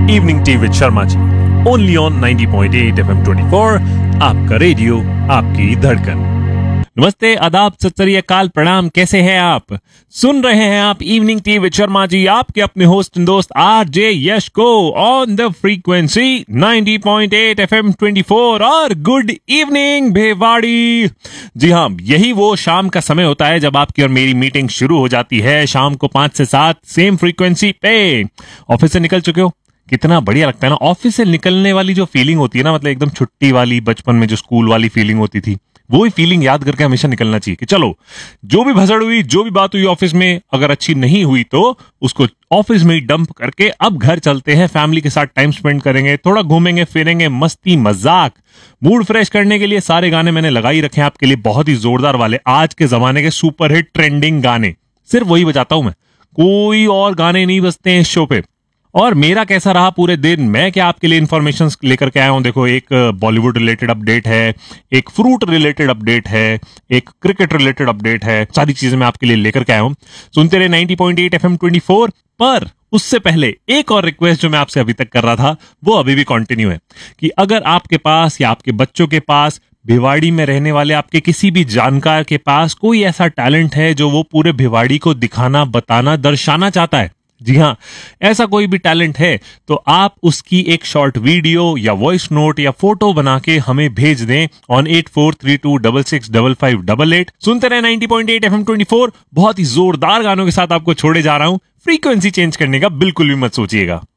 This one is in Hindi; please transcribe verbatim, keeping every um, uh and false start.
Evening tea with Sharma ji, only on ninety point eight F M twenty four, आपका रेडियो, आपकी धड़कन। नमस्ते, आदाब, सत श्री अकाल, प्रणाम, कैसे हैं आप? सुन रहे हैं आप evening tea with Sharma ji, आपके अपने होस्ट एंड दोस्त आरजे यश को on the frequency ninety point eight F M twenty four. और गुड इवनिंग भिवाड़ी। जी हाँ, यही वो शाम का समय होता है जब आपकी और मेरी मीटिंग शुरू हो जाती है, शाम को पांच से सात सेम फ्रीक्वेंसी पे। ऑफिस से निकल चुके हो? कितना बढ़िया लगता है ना ऑफिस से निकलने वाली जो फीलिंग होती है ना, मतलब एकदम छुट्टी वाली, बचपन में जो स्कूल वाली फीलिंग होती थी, वो ही फीलिंग याद करके हमेशा निकलना चाहिए कि चलो, जो भी भसड़ हुई, जो भी बात हुई ऑफिस में, अगर अच्छी नहीं हुई तो उसको ऑफिस में ही डंप करके अब घर चलते हैं, फैमिली के साथ टाइम स्पेंड करेंगे, थोड़ा घूमेंगे फिरेंगे, मस्ती मजाक, मूड फ्रेश करने के लिए सारे गाने मैंने लगा ही रखे हैं आपके लिए, बहुत ही जोरदार वाले, आज के जमाने के सुपर हिट ट्रेंडिंग गाने, सिर्फ वही बजाता हूं मैं, कोई और गाने नहीं बजते हैं इस शो पे। और मेरा कैसा रहा पूरे दिन, मैं क्या आपके लिए इन्फॉर्मेशन लेकर के आया हूं। देखो, एक बॉलीवुड रिलेटेड अपडेट है, एक फ्रूट रिलेटेड अपडेट है, एक क्रिकेट रिलेटेड अपडेट है, सारी चीजें मैं आपके लिए लेकर के आया हूं। सुनते रहे ninety point eight F M twenty four. पर उससे पहले एक और रिक्वेस्ट जो मैं आपसे अभी तक कर रहा था, वो अभी भी कंटिन्यू है कि अगर आपके पास या आपके बच्चों के पास, भिवाड़ी में रहने वाले आपके किसी भी जानकार के पास कोई ऐसा टैलेंट है जो वो पूरे भिवाड़ी को दिखाना, बताना, दर्शाना चाहता है, जी हाँ, ऐसा कोई भी टैलेंट है, तो आप उसकी एक शॉर्ट वीडियो या वॉइस नोट या फोटो बना के हमें भेज दें on eight four three to double six double five double eight. सुनते रहे ninety point eight F M twenty four. बहुत ही जोरदार गानों के साथ आपको छोड़े जा रहा हूं, फ्रीक्वेंसी चेंज करने का बिल्कुल भी मत सोचिएगा।